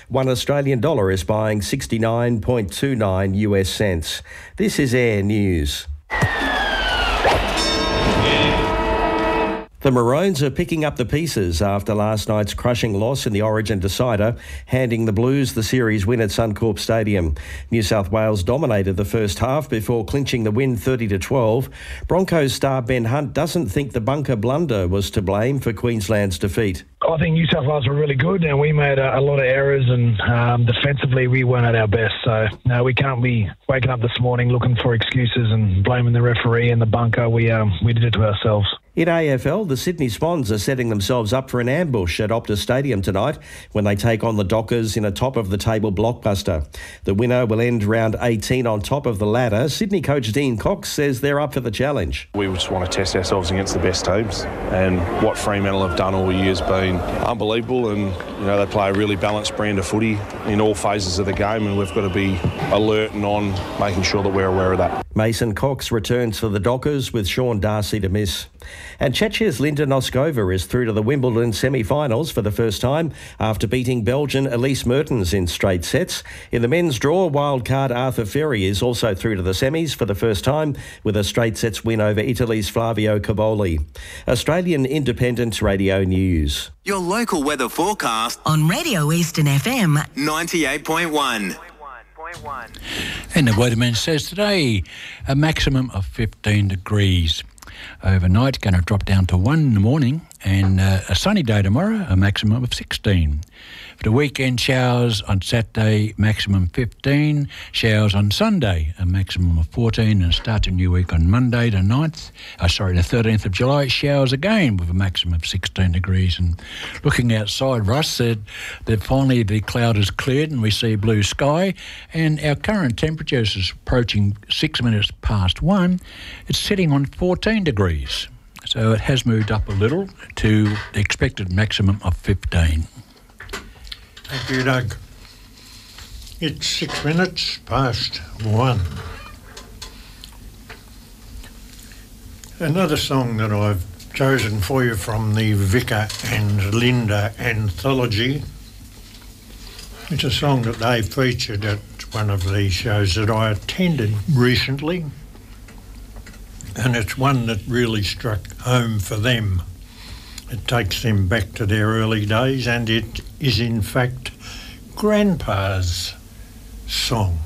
1 Australian dollar is buying 69.29 US cents. This is Air News. The Maroons are picking up the pieces after last night's crushing loss in the Origin decider, handing the Blues the series win at Suncorp Stadium. New South Wales dominated the first half before clinching the win 30-12. Broncos star Ben Hunt doesn't think the bunker blunder was to blame for Queensland's defeat. I think New South Wales were really good and we made a lot of errors, and defensively we weren't at our best. So no, we can't be waking up this morning looking for excuses and blaming the referee and the bunker. We did it to ourselves. In AFL, the Sydney Swans are setting themselves up for an ambush at Optus Stadium tonight when they take on the Dockers in a top-of-the-table blockbuster. The winner will end round 18 on top of the ladder. Sydney coach Dean Cox says they're up for the challenge. We just want to test ourselves against the best teams, and what Fremantle have done all year has been unbelievable, and they play a really balanced brand of footy in all phases of the game, and we've got to be alert and on making sure that we're aware of that. Mason Cox returns for the Dockers with Sean Darcy to miss. And Czechia's Linda Noskova is through to the Wimbledon semi-finals for the first time after beating Belgian Elise Mertens in straight sets. In the men's draw, wildcard Arthur Ferry is also through to the semis for the first time with a straight sets win over Italy's Flavio Coboli. Australian Independent Radio News. Your local weather forecast on Radio Eastern FM 98.1. And the weatherman says today a maximum of 15 degrees. Overnight, going to drop down to 1 in the morning, and a sunny day tomorrow, a maximum of 16. For the weekend, showers on Saturday, maximum 15. Showers on Sunday, a maximum of 14. And start a new week on Monday, the 13th of July. Showers again with a maximum of 16 degrees. And looking outside, Russ said that finally the cloud has cleared and we see blue sky. And our current temperature is approaching 6 minutes past 1. It's sitting on 14 degrees. So it has moved up a little to the expected maximum of 15. Thank you, Doug. It's 6 minutes past 1. Another song that I've chosen for you from the Vicar and Linda anthology. It's a song that they featured at one of the shows that I attended recently, and it's one that really struck home for them. It takes them back to their early days, and it is in fact Grandpa's song.